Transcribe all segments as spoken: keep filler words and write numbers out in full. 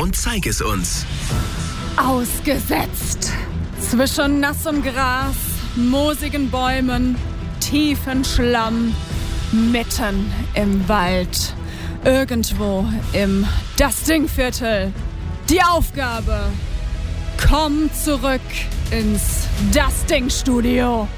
und zeig es uns. Ausgesetzt. Zwischen nassem Gras, moosigen Bäumen, tiefen Schlamm, mitten im Wald. Irgendwo im Das-Ding-Viertel. Die Aufgabe: komm zurück ins Das-Ding-Studio.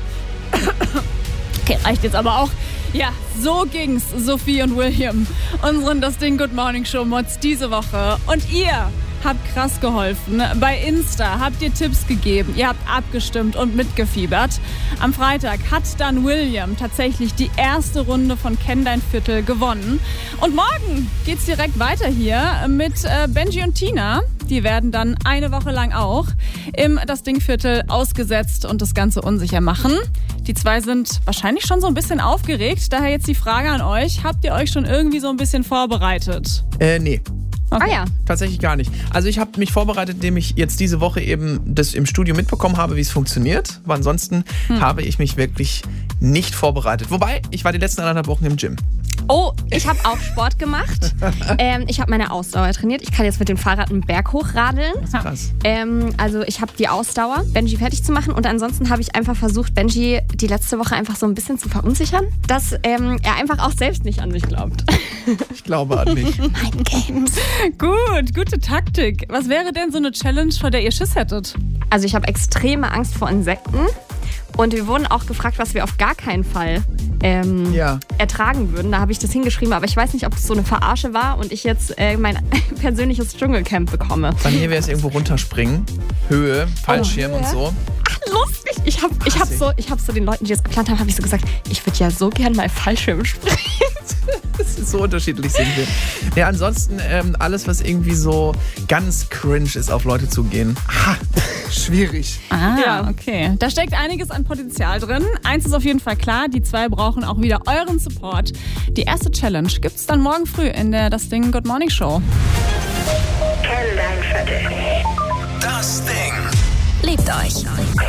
Okay, reicht jetzt aber auch. Ja, so ging's Sophie und William, unseren Das-Ding Good Morning Show Mods diese Woche. Und ihr habt krass geholfen. Bei Insta habt ihr Tipps gegeben, ihr habt abgestimmt und mitgefiebert. Am Freitag hat dann William tatsächlich die erste Runde von Kenn dein Viertel gewonnen. Und morgen geht's direkt weiter hier mit äh, Benji und Tina. Die werden dann eine Woche lang auch im Das-Ding-Viertel ausgesetzt und das Ganze unsicher machen. Die zwei sind wahrscheinlich schon so ein bisschen aufgeregt. Daher jetzt die Frage an euch. Habt ihr euch schon irgendwie so ein bisschen vorbereitet? Äh, nee. Okay. Ah ja. Tatsächlich gar nicht. Also ich habe mich vorbereitet, indem ich jetzt diese Woche eben das im Studio mitbekommen habe, wie es funktioniert. Aber ansonsten hm. habe ich mich wirklich nicht vorbereitet. Wobei, ich war die letzten anderthalb Wochen im Gym. Oh, ich habe auch Sport gemacht. ähm, ich habe meine Ausdauer trainiert. Ich kann jetzt mit dem Fahrrad einen Berg hochradeln. Das ist krass. Ähm, also ich habe die Ausdauer, Benji fertig zu machen. Und ansonsten habe ich einfach versucht, Benji die letzte Woche einfach so ein bisschen zu verunsichern, dass ähm, er einfach auch selbst nicht an mich glaubt. Ich glaube an mich. Mein Games. Gut, gute Taktik. Was wäre denn so eine Challenge, vor der ihr Schiss hättet? Also ich habe extreme Angst vor Insekten. Und wir wurden auch gefragt, was wir auf gar keinen Fall ähm, ja. ertragen würden. Da habe ich das hingeschrieben, aber ich weiß nicht, ob das so eine Verarsche war und ich jetzt äh, mein persönliches Dschungelcamp bekomme. Bei mir wäre es irgendwo runterspringen, Höhe, Fallschirm oh, und so. Ach, lustig. Ich habe ich hab so, ich hab so den Leuten, die das geplant haben, habe ich so gesagt, ich würde ja so gern mal Fallschirm springen. Das ist so unterschiedlich sind wir. Ja, ansonsten ähm, alles, was irgendwie so ganz cringe ist, auf Leute zu gehen. Ha, schwierig. Ah, Ja. okay. Da steckt einiges an Potenzial drin. Eins ist auf jeden Fall klar, die zwei brauchen auch wieder euren Support. Die erste Challenge gibt's dann morgen früh in der Das-Ding Good Morning Show. Kenn dein Viertel. Das Ding. Liebt euch.